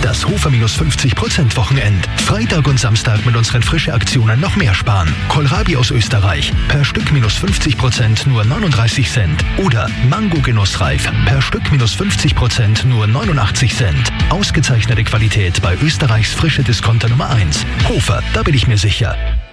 Das Hofer-50% Wochenend. Freitag und Samstag mit unseren Frische-Aktionen noch mehr sparen. Kohlrabi aus Österreich. Per Stück -50% nur 39 Cent. Oder Mango Genussreif. Per Stück -50% nur 89 Cent. Ausgezeichnete Qualität bei Österreichs frische Discounter Nummer 1. Hofer, da bin ich mir sicher.